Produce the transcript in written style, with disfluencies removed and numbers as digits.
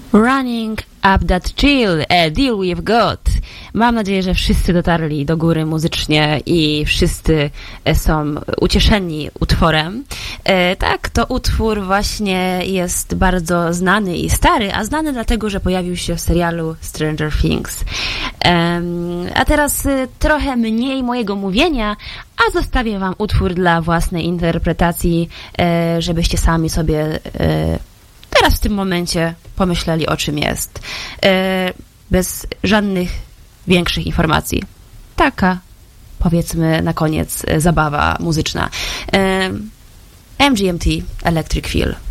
Running Up That Deal We've Got. Mam nadzieję, że wszyscy dotarli do góry muzycznie i wszyscy są ucieszeni utworem. Tak, to utwór właśnie jest bardzo znany i stary, a znany dlatego, że pojawił się w serialu Stranger Things. A teraz trochę mniej mojego mówienia, a zostawię wam utwór dla własnej interpretacji, żebyście sami sobie teraz w tym momencie pomyśleli, o czym jest. Bez żadnych większych informacji. Taka, powiedzmy, na koniec zabawa muzyczna. MGMT Electric Feel.